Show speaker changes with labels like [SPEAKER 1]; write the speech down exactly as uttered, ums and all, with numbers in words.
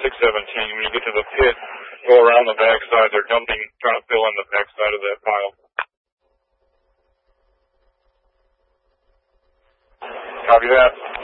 [SPEAKER 1] six seventeen. When you get to the pit, go around the backside. They're dumping, trying to fill in the backside of that pile. Copy that.